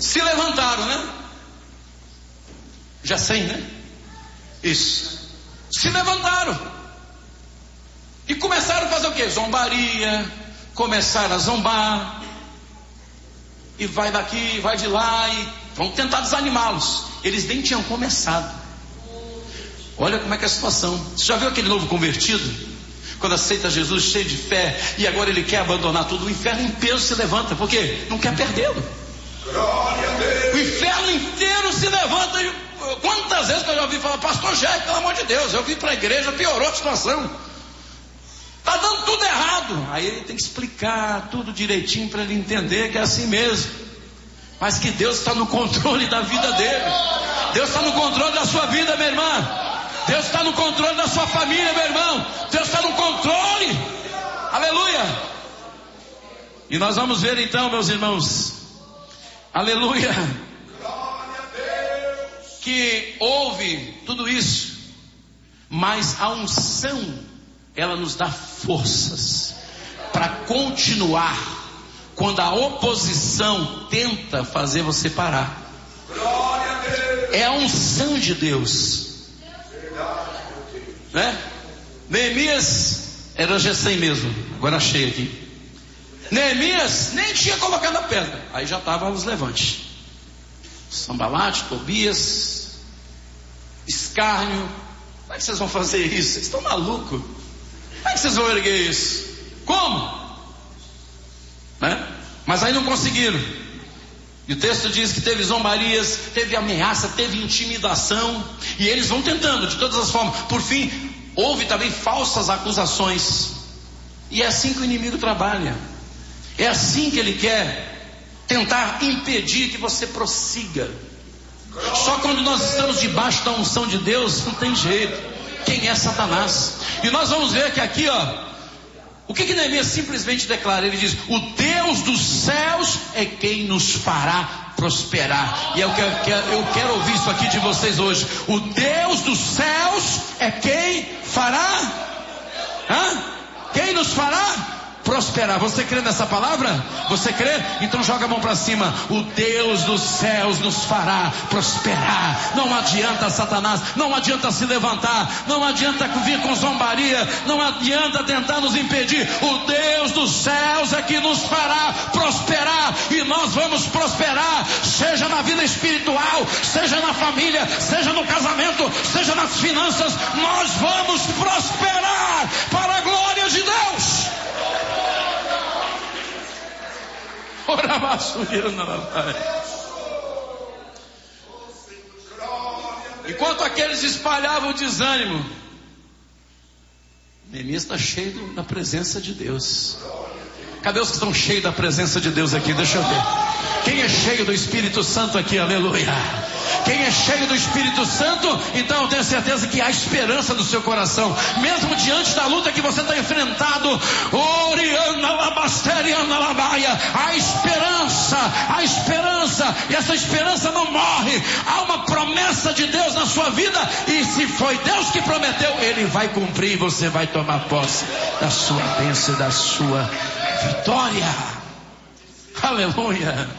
se levantaram, né? Já sei, né? Isso. Se levantaram. E começaram a fazer o quê? Zombaria. Começaram a zombar. E vai daqui, vai de lá. E vão tentar desanimá-los. Eles nem tinham começado. Olha como é que é a situação. Você já viu aquele novo convertido? Quando aceita Jesus cheio de fé e agora ele quer abandonar tudo, o inferno em peso se levanta. Por quê? Não quer perdê-lo. O inferno inteiro se levanta. Quantas vezes que eu já ouvi falar, pastor Jair, pelo amor de Deus, eu vim para a igreja, piorou a situação. Está dando tudo errado. Aí ele tem que explicar tudo direitinho para ele entender que é assim mesmo. Mas que Deus está no controle da vida dele. Deus está no controle da sua vida, minha irmã. Deus está no controle da sua família, meu irmão. Deus está no controle. Aleluia. E nós vamos ver então, meus irmãos, aleluia, que houve tudo isso, mas a unção, ela nos dá forças para continuar quando a oposição tenta fazer você parar. É a unção de Deus, né? Neemias era Gesem mesmo, agora achei aqui. Neemias nem tinha colocado a pedra, aí já estava os levantes. Sambalate, Tobias, escárnio. Como é que vocês vão fazer isso? Vocês estão malucos? Como é que vocês vão erguer isso? Como? Né? Mas aí não conseguiram. E o texto diz que teve zombarias, teve ameaça, teve intimidação. E eles vão tentando de todas as formas. Por fim, houve também falsas acusações. E é assim que o inimigo trabalha. É assim que ele quer tentar impedir que você prossiga. Só quando nós estamos debaixo da unção de Deus, não tem jeito. Quem é Satanás? E nós vamos ver que aqui, o que Neemias simplesmente declara? Ele diz: o Deus dos céus é quem nos fará prosperar. E eu quero ouvir isso aqui de vocês hoje. O Deus dos céus é quem fará? Quem nos fará prosperar. Você crê nessa palavra? Você crê? Então joga a mão para cima. O Deus dos céus nos fará prosperar. Não adianta Satanás, não adianta se levantar, não adianta vir com zombaria, não adianta tentar nos impedir. O Deus dos céus é que nos fará prosperar, e nós vamos prosperar, seja na vida espiritual, seja na família, seja no casamento, seja nas finanças. Nós vamos prosperar para a glória de Deus. Enquanto aqueles espalhavam o desânimo, Neemias está cheio da presença de Deus. Cadê os que estão cheios da presença de Deus aqui? Deixa eu ver. Quem é cheio do Espírito Santo aqui? Aleluia. Quem é cheio do Espírito Santo, então eu tenho certeza que há esperança no seu coração, mesmo diante da luta que você está enfrentado. Há esperança, e essa esperança não morre. Há uma promessa de Deus na sua vida, e se foi Deus que prometeu, Ele vai cumprir, e você vai tomar posse da sua bênção e da sua vitória. Aleluia.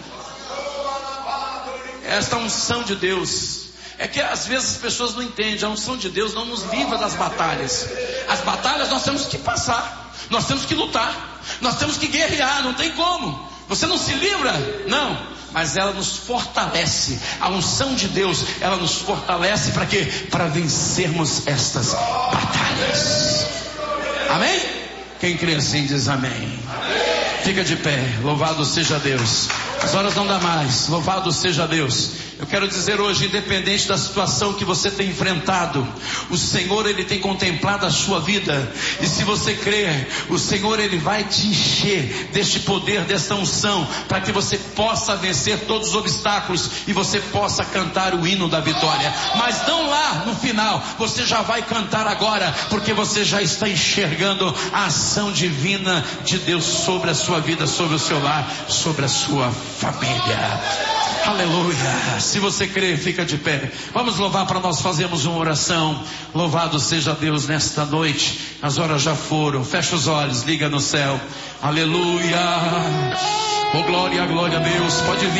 Esta unção de Deus, é que às vezes as pessoas não entendem. A unção de Deus não nos livra das batalhas. As batalhas nós temos que passar, nós temos que lutar, nós temos que guerrear, não tem como. Você não se livra, não, mas ela nos fortalece. A unção de Deus, ela nos fortalece para quê? Para vencermos estas batalhas. Amém? Quem crê assim diz amém. Fica de pé, louvado seja Deus. As horas não dá mais, louvado seja Deus. Eu quero dizer hoje, independente da situação que você tem enfrentado, o Senhor, Ele tem contemplado a sua vida. E se você crer, o Senhor, Ele vai te encher deste poder, desta unção, para que você possa vencer todos os obstáculos e você possa cantar o hino da vitória. Mas não lá no final, você já vai cantar agora, porque você já está enxergando a ação divina de Deus sobre a sua vida, sobre o seu lar, sobre a sua família. Aleluia. Se você crê, fica de pé. Vamos louvar para nós fazermos uma oração. Louvado seja Deus nesta noite. As horas já foram. Fecha os olhos, liga no céu. Aleluia. Oh, glória, glória a Deus. Pode vir.